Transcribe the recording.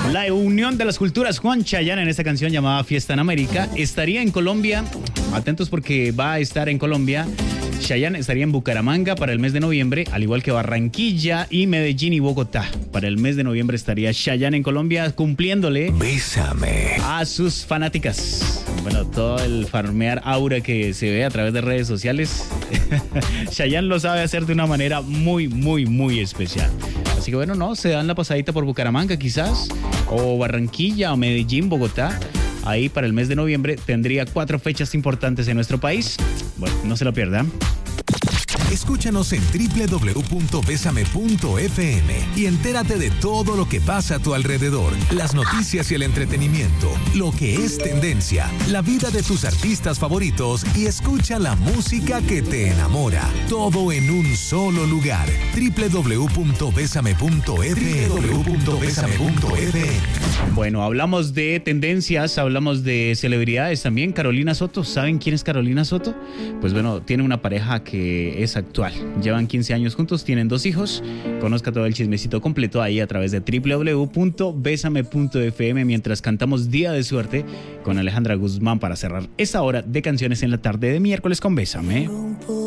La unión de las culturas, Juan Chayanne en esta canción llamada Fiesta en América, estaría en Colombia. Atentos porque va a estar en Colombia. Chayanne estaría en Bucaramanga para el mes de noviembre, al igual que Barranquilla y Medellín y Bogotá. Para el mes de noviembre estaría Chayanne en Colombia cumpliéndole Bésame a sus fanáticas. Bueno, todo el farmear aura que se ve a través de redes sociales, Chayanne lo sabe hacer de una manera muy especial. Así que bueno, no, se dan la pasadita por Bucaramanga quizás, o Barranquilla, o Medellín, Bogotá. Ahí para el mes de noviembre tendría 4 fechas importantes en nuestro país. Bueno, no se lo pierdan. Escúchanos en www.besame.fm y entérate de todo lo que pasa a tu alrededor, las noticias y el entretenimiento, lo que es tendencia, la vida de tus artistas favoritos y escucha la música que te enamora. Todo en un solo lugar. www.besame.fm. Bueno, hablamos de tendencias, hablamos de celebridades también. Carolina Soto, ¿saben quién es Carolina Soto? Pues bueno, tiene una pareja que es actual. Llevan 15 años juntos, tienen 2 hijos. Conozca todo el chismecito completo ahí a través de www.besame.fm mientras cantamos Día de Suerte con Alejandra Guzmán para cerrar esta hora de canciones en la tarde de miércoles con Bésame.